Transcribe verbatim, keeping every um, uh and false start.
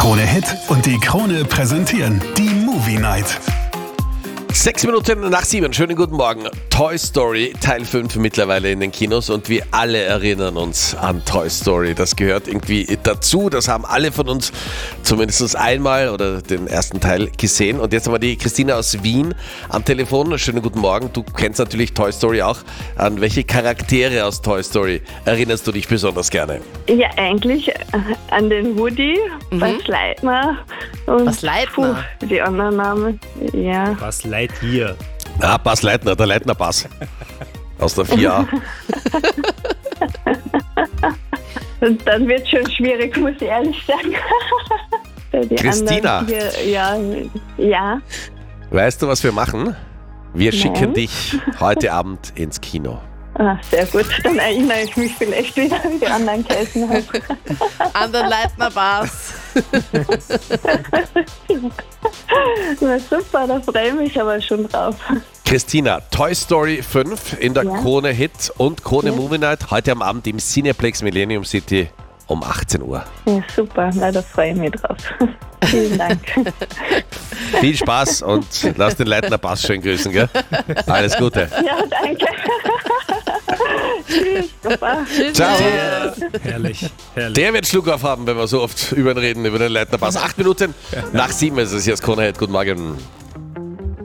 Krone Hit und die Krone präsentieren die Movie Night. Sechs Minuten nach sieben, schönen guten Morgen. Toy Story Teil fünf mittlerweile in den Kinos und wir alle erinnern uns an Toy Story. Das gehört irgendwie dazu, das haben alle von uns zumindest einmal oder den ersten Teil gesehen. Und jetzt haben wir die Christina aus Wien am Telefon. Schönen guten Morgen. Du kennst natürlich Toy Story auch. An welche Charaktere aus Toy Story erinnerst du dich besonders gerne? Ja, eigentlich äh, an den Woody, Mhm. Buzz Lightyear und Buzz Lightyear? Puh, die anderen Namen. Ja. Was leid hier? Ah, Buzz Lightyear, der Leitner Buzz. Aus der vier A. Und dann wird schon schwierig, muss ich ehrlich sagen. Die Christina. anderen Hier, ja, ja. Weißt du, was wir machen? Wir Nein. schicken dich heute Abend ins Kino. Ah, sehr gut. Dann erinnere ich mich vielleicht wieder an die anderen geheißen haben. An den Leitner Bars. Na super, da freue ich mich aber schon drauf. Christina, Toy Story fünf in der Ja. Krone Hit und Krone Ja. Movie Night heute am Abend im Cineplex Millennium City um achtzehn Uhr. Ja, super, na, da freue ich mich drauf. Vielen Dank. Viel Spaß und lass den Leitner Pass schön grüßen, gell? Alles Gute. Ja, danke. Tschüss, Papa. Ciao. Herrlich, herrlich. Der wird Schluck auf haben, wenn wir so oft über ihn reden, über den Leitner Pass. Acht Minuten nach sieben ist es jetzt Krone Hit. Guten Morgen.